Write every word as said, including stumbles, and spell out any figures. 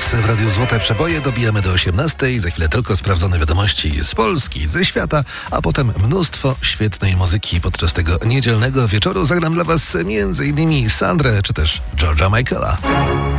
Mix w Radiu Złote Przeboje. Dobijamy do osiemnastej. Za chwilę tylko sprawdzone wiadomości z Polski, ze świata, a potem mnóstwo świetnej muzyki. Podczas tego niedzielnego wieczoru zagram dla Was między innymi Sandrę czy też George'a Michaela.